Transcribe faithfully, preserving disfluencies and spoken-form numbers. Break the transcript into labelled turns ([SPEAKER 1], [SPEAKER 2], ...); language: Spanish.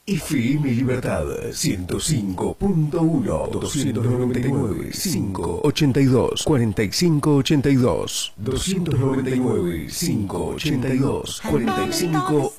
[SPEAKER 1] F M Libertad ciento cinco punto uno, doscientos noventa y nueve, quinientos ochenta y dos, cuarenta y cinco ochenta y dos, doscientos noventa y nueve, quinientos ochenta y dos, cuarenta y cinco